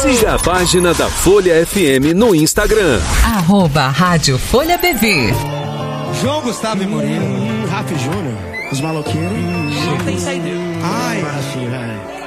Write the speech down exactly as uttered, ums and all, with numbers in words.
Siga a página da Folha F M no Instagram. Arroba Rádio Folha B V. João Gustavo e Murilo. Hum, Rafa Júnior. Os maloqueiros. Não tem saída. Ai, assim, velho.